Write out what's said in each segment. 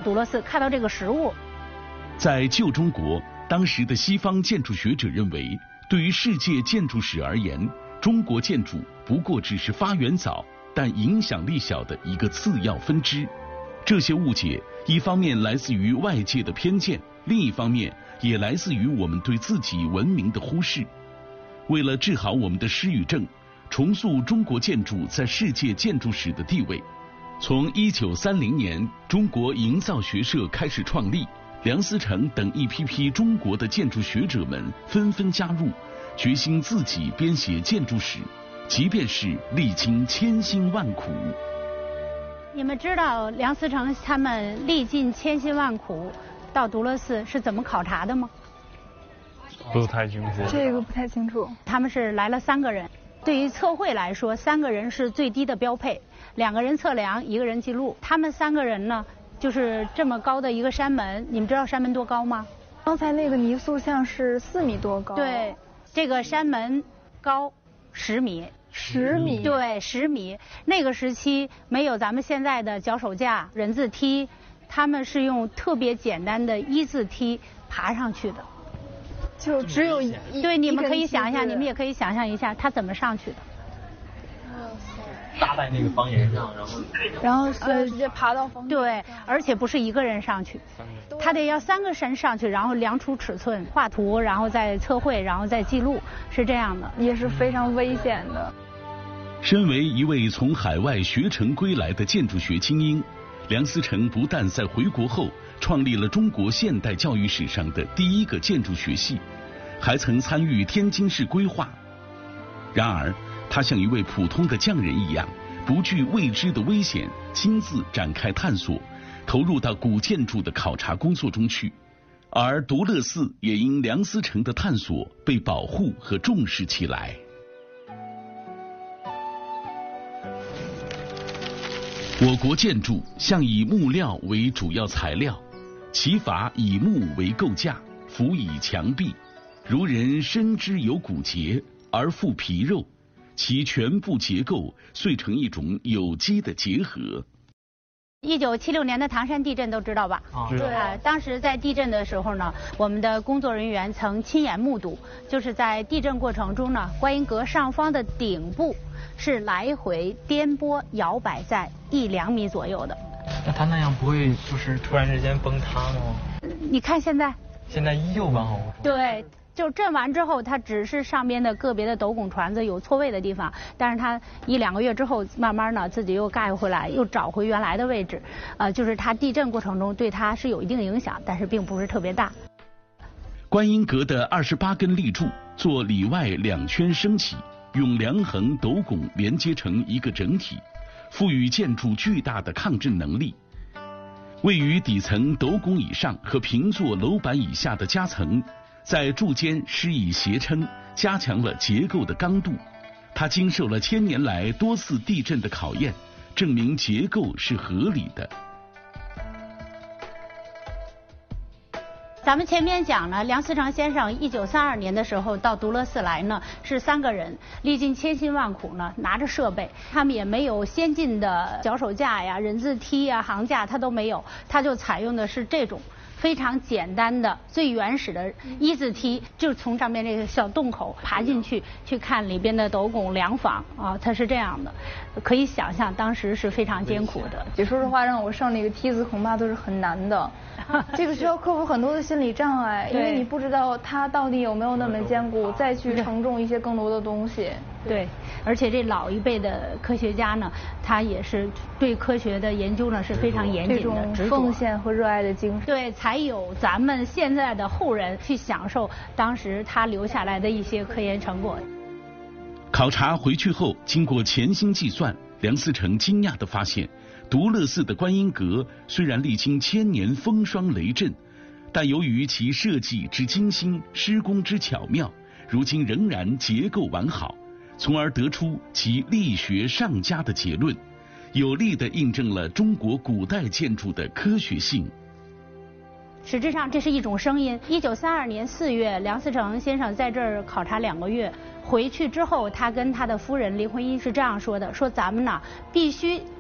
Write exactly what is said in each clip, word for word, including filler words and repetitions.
独乐寺看到这个实物。 在旧中国，当时的西方建筑学者认为，对于世界建筑史而言，中国建筑不过只是发源早但影响力小的一个次要分支。这些误解一方面来自于外界的偏见，另一方面也来自于我们对自己文明的忽视。为了治好我们的失语症，重塑中国建筑在世界建筑史的地位，从一九三零年中国营造学社开始创立，梁思成等一批批中国的建筑学者们纷纷加入，决心自己编写建筑史，即便是历经千辛万苦。 你们知道梁思成他们历尽千辛万苦到独乐寺是怎么考察的吗？ 不太清楚， 这个不太清楚。 他们是来了三个人，对于测绘来说，三个人是最低的标配，两个人测量，一个人记录。他们三个人呢，就是这么高的一个山门，你们知道山门多高吗？ 刚才那个泥塑像是四米多高。 对，这个山门高十米。 十米？ 对，十米。那个时期没有咱们现在的脚手架、人字梯，他们是用特别简单的一字梯爬上去的。 就只有一对，你们可以想象，你们也可以想象一下，他怎么上去的。 搭在那个房檐上，然后然后呃直接爬到房檐。 对，而且不是一个人上去，他得要三个人上去，然后量出尺寸、画图，然后再测绘，然后再记录，是这样的， 也是非常危险的。 身为一位从海外学成归来的建筑学精英，梁思成不但在回国后创立了中国现代教育史上的第一个建筑学系，还曾参与天津市规划。然而他像一位普通的匠人一样，不惧未知的危险，亲自展开探索，投入到古建筑的考察工作中去。而独乐寺也因梁思成的探索被保护和重视起来。我国建筑向以木料为主要材料，其法以木为构架，辅以墙壁，如人身之有骨节而复皮肉，其全部结构遂成一种有机的结合。 一九七六年的唐山地震都知道吧？ 啊，对啊，当时在地震的时候呢，我们的工作人员曾亲眼目睹，就是在地震过程中呢，观音阁上方的顶部是来回颠簸摇摆在一两米左右的。 那他那样不会就是突然之间崩塌吗？ 你看现在， 现在依旧完好无损。 对。就震完之后，它只是上边的个别的斗拱船子有错位的地方，但是它一两个月之后，慢慢呢自己又盖回来，又找回原来的位置。呃，就是它地震过程中对它是有一定影响，但是并不是特别大。 观音阁的二十八根立柱做里外两圈升起，用梁横斗拱连接成一个整体，赋予建筑巨大的抗震能力。位于底层斗拱以上和平座楼板以下的夹层，在柱间施以斜撑，加强了结构的刚度。它经受了千年来多次地震的考验，证明结构是合理的。 咱们前面讲了，梁思成先生一九三二年的时候到独乐寺来呢，是三个人，历尽千辛万苦呢，拿着设备，他们也没有先进的脚手架呀、人字梯呀、行架，他都没有，他就采用的是这种非常简单的、最原始的一字梯，就从上面这个小洞口爬进去，去看里边的斗拱梁房啊，它是这样的，可以想象当时是非常艰苦的。 也说实话，让我上那个梯子恐怕都是很难的，这个需要克服很多的心理障碍，因为你不知道它到底有没有那么坚固，再去承重一些更多的东西。 对，而且这老一辈的科学家呢，他也是对科学的研究呢是非常严谨的， 这种奉献和热爱的精神， 对，才有咱们现在的后人去享受当时他留下来的一些科研成果。 考察回去后，经过潜心计算，梁思成惊讶地发现，独乐寺的观音阁虽然历经千年风霜雷震，但由于其设计之精心、施工之巧妙，如今仍然结构完好，从而得出其力学上佳的结论，有力地印证了中国古代建筑的科学性。 实质上，这是一种声音。一九三二年四月，梁思成先生在这儿考察两个月，回去之后，他跟他的夫人林徽因是这样说的：说咱们呢，必须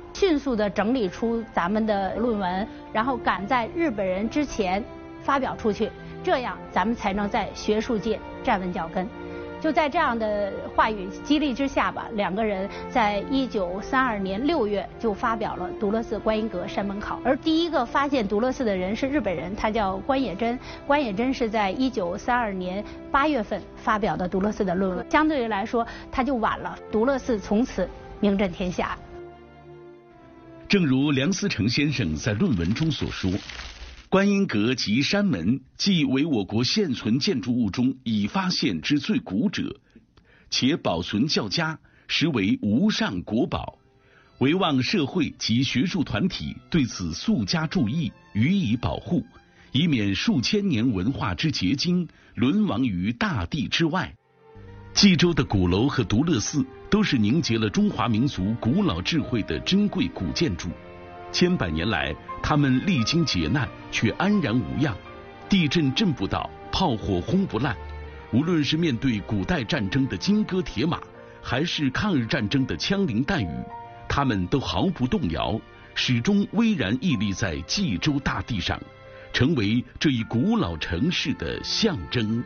迅速地整理出咱们的论文，然后赶在日本人之前发表出去，这样咱们才能在学术界站稳脚跟。就在这样的话语激励之下吧，两个人在一九三二年六月就发表了独乐寺观音阁山门考。而第一个发现独乐寺的人是日本人，他叫关野真。关野真是在一九三二年八月份发表的独乐寺的论文，相对于来说他就晚了，独乐寺从此名震天下。 正如梁思成先生在论文中所说，观音阁及山门既为我国现存建筑物中已发现之最古者，且保存较佳，实为无上国宝，唯望社会及学术团体对此速加注意，予以保护，以免数千年文化之结晶沦亡于大地之外。冀州的鼓楼和独乐寺都是凝结了中华民族古老智慧的珍贵古建筑，千百年来他们历经劫难却安然无恙，地震震不倒，炮火轰不烂。无论是面对古代战争的金戈铁马，还是抗日战争的枪林弹雨，他们都毫不动摇，始终巍然屹立在冀州大地上，成为这一古老城市的象征。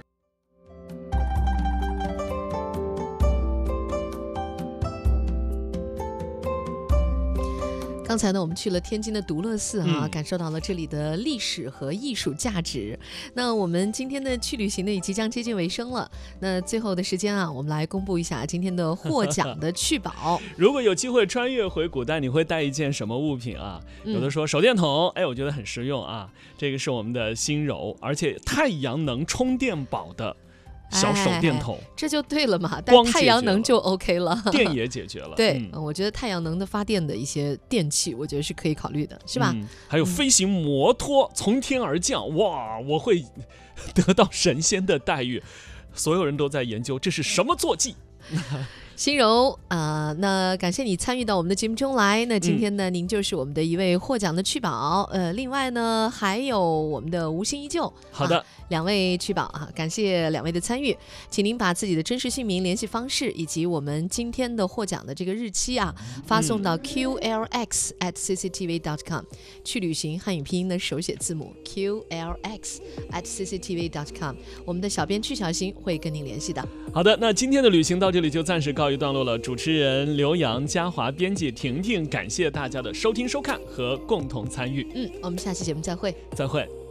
刚才呢，我们去了天津的独乐寺啊， 嗯、 感受到了这里的历史和艺术价值。那我们今天的去旅行呢，也即将接近尾声了。那最后的时间啊，我们来公布一下今天的获奖的趣宝。 如果有机会穿越回古代，你会带一件什么物品啊？有的说手电筒，哎，我觉得很实用啊。这个是我们的心柔，而且太阳能充电宝的小手电筒、 哎、这就对了嘛，但太阳能就 OK 了， 电也解决了。 对、嗯，我觉得太阳能的发电的一些电器，我觉得是可以考虑的，是吧？ 嗯、还有飞行摩托、嗯、从天而降，哇，我会得到神仙的待遇。所有人都在研究这是什么坐骑。 心柔啊、呃，那感谢你参与到我们的节目中来。那今天呢，嗯、您就是我们的一位获奖的趣宝。呃，另外呢，还有我们的无心依旧。 好的， 啊、两位趣宝啊，感谢两位的参与，请您把自己的真实姓名、联系方式以及我们今天的获奖的这个日期啊，发送到 Q L X at C C T V dot com。去旅行汉语拼音的手写字母 Q L X at C C T V dot com。我们的小编曲小新会跟您联系的。 好的，那今天的旅行到这里就暂时告一段落了。主持人刘洋、嘉华，编辑婷婷，感谢大家的收听收看和共同参与。 嗯，我们下期节目再会。 再会。